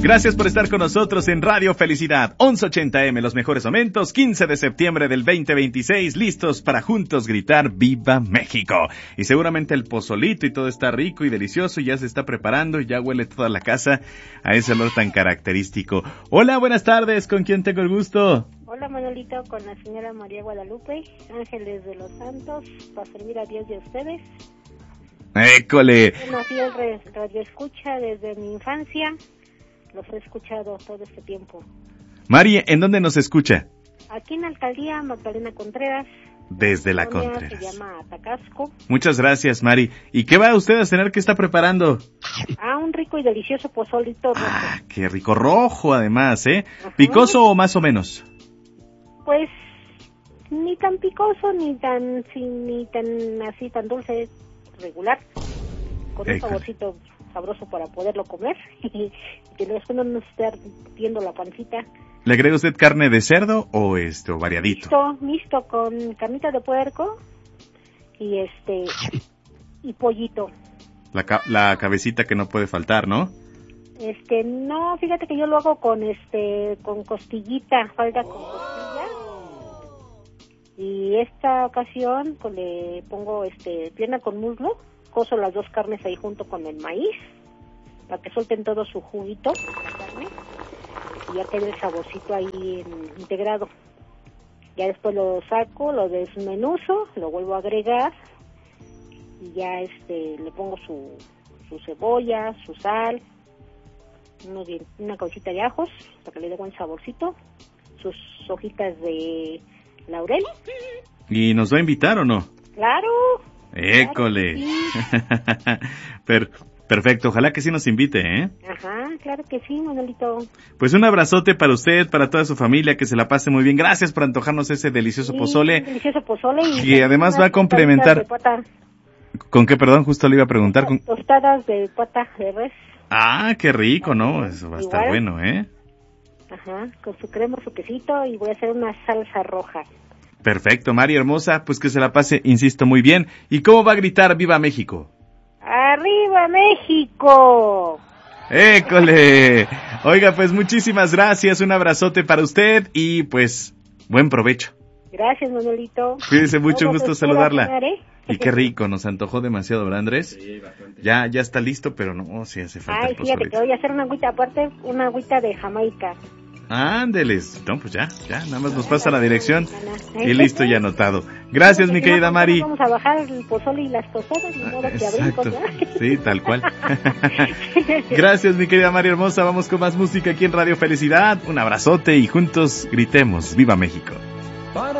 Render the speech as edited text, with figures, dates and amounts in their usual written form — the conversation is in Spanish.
Gracias por estar con nosotros en Radio Felicidad, 1180M, los mejores momentos, 15 de septiembre del 2026, listos para juntos gritar ¡Viva México! Y seguramente el pozolito y todo está rico y delicioso y ya se está preparando y ya huele toda la casa a ese olor tan característico. Hola, buenas tardes, ¿con quién tengo el gusto? Hola Manolito, con la señora María Guadalupe, Ángeles de los Santos, para servir a Dios y a ustedes. ¡École! Una fiel radio escucha desde mi infancia. Los he escuchado todo este tiempo. Mari, ¿en dónde nos escucha? Aquí en la alcaldía Magdalena Contreras. Desde la Contreras. Se llama Atacasco. Muchas gracias, Mari. ¿Y qué va usted a cenar? ¿Qué está preparando? Un rico y delicioso pozolito rojo. Qué rico, rojo además, ¿eh? Ajá. ¿Picoso o más o menos? Pues ni tan picoso, ni tan así, tan dulce, regular. Con un saborcito sabroso para poderlo comer y que después no esté viendo la pancita. ¿Le agrega usted carne de cerdo o variadito? Mixto con carnita de puerco y y pollito. La cabecita que no puede faltar, ¿no? No, fíjate que yo lo hago con costillita, falda con costilla. Y esta ocasión pues le pongo pierna con muslo. Cozo las dos carnes ahí junto con el maíz para que suelten todo su juguito la carne y ya quede el saborcito ahí integrado. Ya después lo saco, lo desmenuzo, lo vuelvo a agregar y ya le pongo su cebolla, su sal, una cabecita de ajos para que le dé buen saborcito, sus hojitas de laurel. ¿Y nos va a invitar o no? ¡Claro! ¡École! Claro que sí. Perfecto, ojalá que sí nos invite, ¿eh? Ajá, claro que sí, Manolito. Pues un abrazote para usted, para toda su familia, que se la pase muy bien. Gracias por antojarnos ese delicioso pozole. Delicioso pozole. Y además va a complementar... ¿Con qué, perdón? Justo le iba a preguntar. Tostadas de pata de res. Qué rico, ¿no? Eso va a estar bueno, ¿eh? Ajá, con su crema, su quesito y voy a hacer una salsa roja. Perfecto, Mari hermosa, pues que se la pase, insisto, muy bien. ¿Y cómo va a gritar ¡Viva México! ¡Arriba México! ¡École! Oiga, pues muchísimas gracias, un abrazote para usted y pues buen provecho. Gracias, Manolito. Cuídese mucho, un gusto saludarla. Cenar, ¿eh? Y qué rico, nos antojó demasiado, ¿verdad, Andrés? Sí, bastante. Ya está listo, pero no, sí hace falta el pozolito. Fíjate que voy a hacer una agüita aparte, una agüita de Jamaica. Ándeles, no, pues ya, nada más nos pasa la dirección y listo y anotado. Gracias, mi querida Mari. Vamos a bajar el pozole y las tostadas, de modo que abrimos, ¿no? Sí, tal cual. Gracias, mi querida Mari hermosa, vamos con más música aquí en Radio Felicidad. Un abrazote y juntos gritemos ¡Viva México!